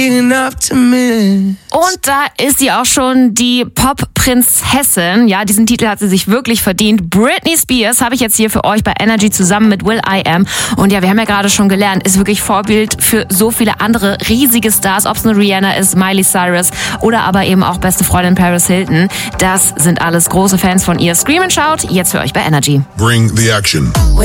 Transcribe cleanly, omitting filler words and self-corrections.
Und da ist sie auch schon, die Pop-Prinzessin. Ja, diesen Titel hat sie sich wirklich verdient. Britney Spears habe ich jetzt hier für euch bei Energy zusammen mit will.i.am. Und ja, wir haben ja gerade schon gelernt, ist wirklich Vorbild für so viele andere riesige Stars. Ob es eine Rihanna ist, Miley Cyrus oder aber eben auch beste Freundin Paris Hilton. Das sind alles große Fans von ihr. Scream and Shout, jetzt für euch bei Energy. Bring the action.